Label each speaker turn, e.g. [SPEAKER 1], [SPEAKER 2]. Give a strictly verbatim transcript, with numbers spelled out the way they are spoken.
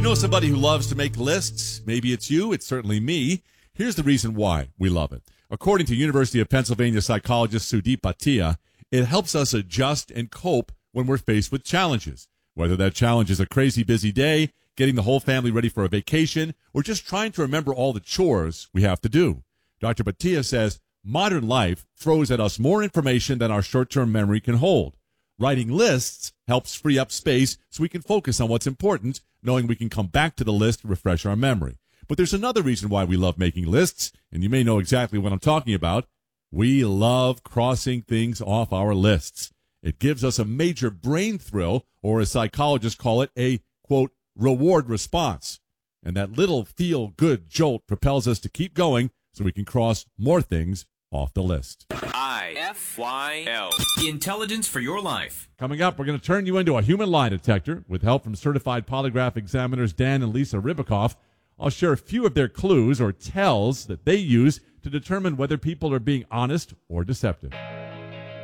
[SPEAKER 1] You know somebody who loves to make lists? Maybe it's you. It's certainly me. Here's the reason why we love it. According to University of Pennsylvania psychologist Sudeep Bhatia, it helps us adjust and cope when we're faced with challenges. Whether that challenge is a crazy busy day, getting the whole family ready for a vacation, or just trying to remember all the chores we have to do. Doctor Bhatia says modern life throws at us more information than our short-term memory can hold. Writing lists helps free up space so we can focus on what's important, knowing we can come back to the list to refresh our memory. But there's another reason why we love making lists, and you may know exactly what I'm talking about. We love crossing things off our lists. It gives us a major brain thrill, or as psychologists call it, a, quote, reward response. And that little feel-good jolt propels us to keep going so we can cross more things off the list.
[SPEAKER 2] I F Y L. Intelligence for your life.
[SPEAKER 1] Coming up, we're going to turn you into a human lie detector with help from certified polygraph examiners Dan and Lisa Ribicoff. I'll share a few of their clues or tells that they use to determine whether people are being honest or deceptive.